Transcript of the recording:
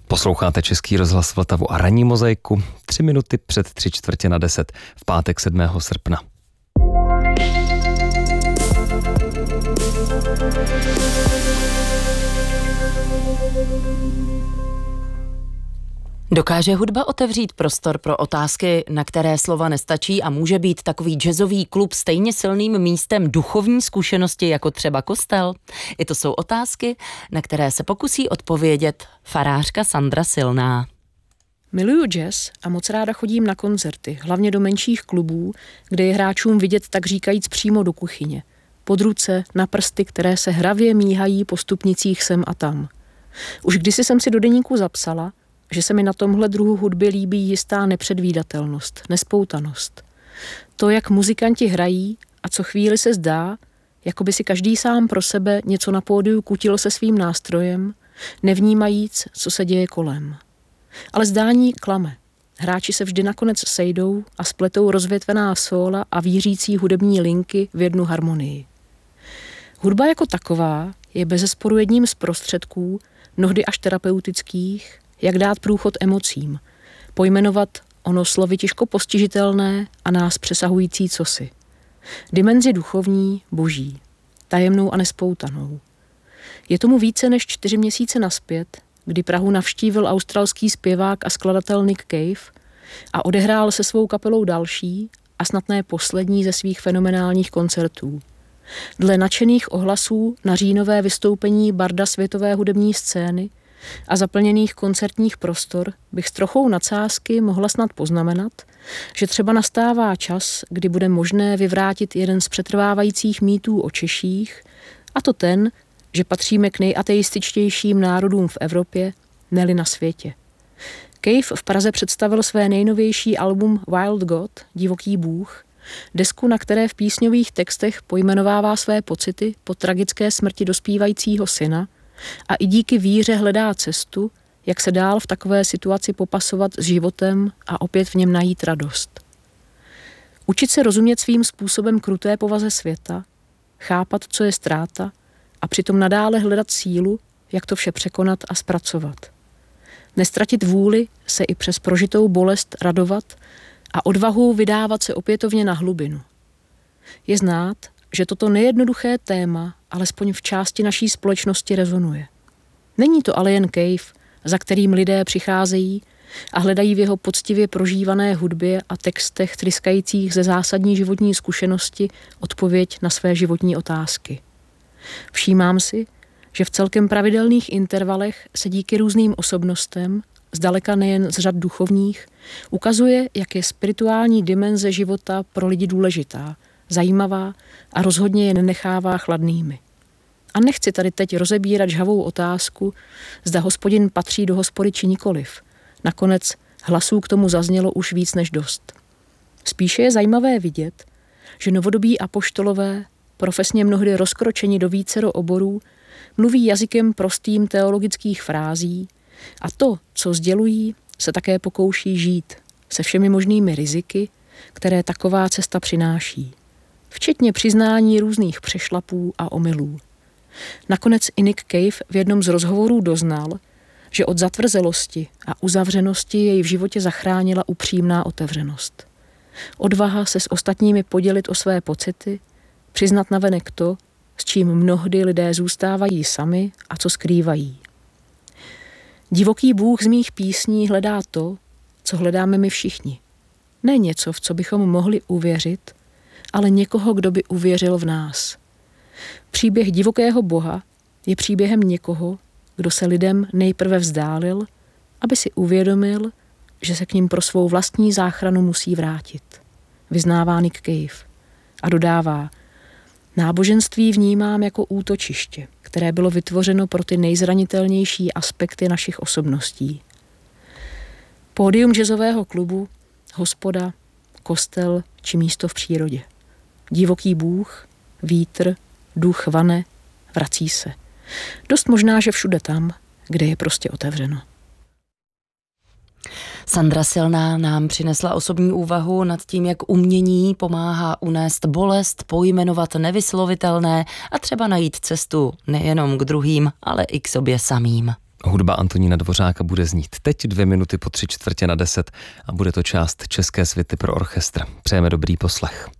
Posloucháte Český rozhlas Vltavu a ranní mozaiku 3 minuty před 9:45 v pátek 7. srpna. Dokáže hudba otevřít prostor pro otázky, na které slova nestačí, a může být takový jazzový klub stejně silným místem duchovní zkušenosti jako třeba kostel? I to jsou otázky, na které se pokusí odpovědět farářka Sandra Silná. Miluju jazz a moc ráda chodím na koncerty, hlavně do menších klubů, kde je hráčům vidět tak říkajíc přímo do kuchyně. Pod ruce, na prsty, které se hravě míhají po stupnicích sem a tam. Už kdysi jsem si do deníku zapsala, že se mi na tomhle druhu hudby líbí jistá nepředvídatelnost, nespoutanost. To, jak muzikanti hrají a co chvíli se zdá, jako by si každý sám pro sebe něco na pódiu kutil se svým nástrojem, nevnímajíc, co se děje kolem. Ale zdání klame. Hráči se vždy nakonec sejdou a spletou rozvětvená sóla a vířící hudební linky v jednu harmonii. Hudba jako taková je bezesporu jedním z prostředků, mnohdy až terapeutických, jak dát průchod emocím, pojmenovat ono slovy těžko postižitelné a nás přesahující cosi. Dimenzi duchovní, boží, tajemnou a nespoutanou. Je tomu více než 4 měsíce nazpět, kdy Prahu navštívil australský zpěvák a skladatel Nick Cave a odehrál se svou kapelou další a snad ne poslední ze svých fenomenálních koncertů. Dle nadšených ohlasů na říjnové vystoupení barda světové hudební scény a zaplněných koncertních prostor bych s trochou nadsázky mohla snad poznamenat, že třeba nastává čas, kdy bude možné vyvrátit jeden z přetrvávajících mýtů o Češích, a to ten, že patříme k nejateističtějším národům v Evropě, ne-li na světě. Cave v Praze představil své nejnovější album Wild God, Divoký Bůh, desku, na které v písňových textech pojmenovává své pocity po tragické smrti dospívajícího syna a i díky víře hledá cestu, jak se dál v takové situaci popasovat s životem a opět v něm najít radost. Učit se rozumět svým způsobem kruté povaze světa, chápat, co je ztráta, a přitom nadále hledat sílu, jak to vše překonat a zpracovat. Nestratit vůli se i přes prožitou bolest radovat a odvahu vydávat se opětovně na hlubinu. Je znát, že toto nejednoduché téma alespoň v části naší společnosti rezonuje. Není to ale jen Cave, za kterým lidé přicházejí a hledají v jeho poctivě prožívané hudbě a textech tryskajících ze zásadní životní zkušenosti odpověď na své životní otázky. Všímám si, že v celkem pravidelných intervalech se díky různým osobnostem, zdaleka nejen z řad duchovních, ukazuje, jak je spirituální dimenze života pro lidi důležitá, zajímavá a rozhodně je nenechává chladnými. A nechci tady teď rozebírat žhavou otázku, zda Hospodin patří do hospody či nikoliv. Nakonec hlasů k tomu zaznělo už víc než dost. Spíše je zajímavé vidět, že novodobí apoštolové, profesně mnohdy rozkročeni do vícero oborů, mluví jazykem prostým teologických frází a to, co sdělují, se také pokouší žít se všemi možnými riziky, které taková cesta přináší, včetně přiznání různých přešlapů a omylů. Nakonec i Nick Cave v jednom z rozhovorů doznal, že od zatvrzelosti a uzavřenosti jej v životě zachránila upřímná otevřenost. Odvaha se s ostatními podělit o své pocity, přiznat navenek to, s čím mnohdy lidé zůstávají sami a co skrývají. Divoký Bůh z mých písní hledá to, co hledáme my všichni. Ne něco, v co bychom mohli uvěřit, ale někoho, kdo by uvěřil v nás. Příběh divokého Boha je příběhem někoho, kdo se lidem nejprve vzdálil, aby si uvědomil, že se k nim pro svou vlastní záchranu musí vrátit. Vyznává Nick Cave a dodává: náboženství vnímám jako útočiště, které bylo vytvořeno pro ty nejzranitelnější aspekty našich osobností. Pódium jazzového klubu, hospoda, kostel či místo v přírodě. Divoký Bůh, vítr, duch vane, vrací se. Dost možná, že všude tam, kde je prostě otevřeno. Sandra Silná nám přinesla osobní úvahu nad tím, jak umění pomáhá unést bolest, pojmenovat nevyslovitelné a třeba najít cestu nejenom k druhým, ale i k sobě samým. Hudba Antonína Dvořáka bude znít teď 2 minuty po 9:45 a bude to část České svity pro orchestr. Přejeme dobrý poslech.